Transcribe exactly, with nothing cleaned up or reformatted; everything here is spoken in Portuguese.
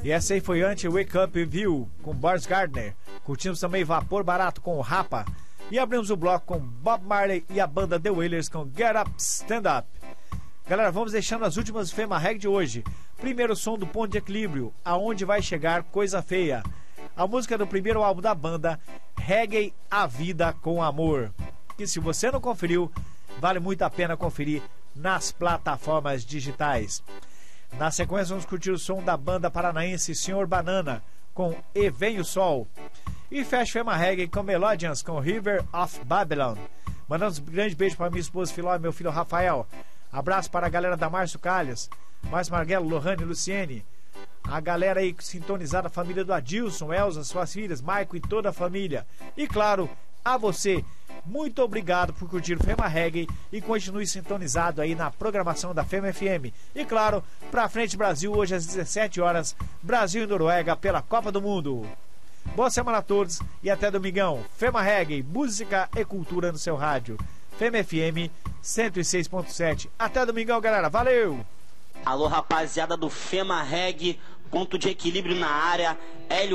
E essa aí foi antes Wake Up View com Boris Gardner. Curtimos também Vapor Barato com o Rapa. E abrimos o bloco com Bob Marley e a banda The Wailers com Get Up, Stand Up. Galera, vamos deixando as últimas Fema Reg de hoje. Primeiro som do Ponto de Equilíbrio, Aonde Vai Chegar Coisa Feia. A música do primeiro álbum da banda, Reggae A Vida com Amor. Que se você não conferiu, vale muito a pena conferir nas plataformas digitais. Na sequência vamos curtir o som da banda paranaense Senhor Banana com E Vem o Sol. E fecha Fema Reggae com Melodians com River of Babylon. Mandando um grande beijo para minha esposa Filó e meu filho Rafael. Abraço para a galera da Márcio Calhas, Márcio Marguelo, Lohane, Luciene. A galera aí sintonizada, a família do Adilson, Elza, suas filhas, Maico e toda a família. E claro, a você, muito obrigado por curtir o Fema Reggae e continue sintonizado aí na programação da Fema F M. E claro, pra frente Brasil, hoje às dezessete horas, Brasil e Noruega pela Copa do Mundo. Boa semana a todos e até domingão. Fema Reggae, música e cultura no seu rádio. Fema F M cento e seis ponto sete. Até domingão, galera. Valeu! Alô, rapaziada do Fema Reggae, Ponto de Equilíbrio na área. Hélio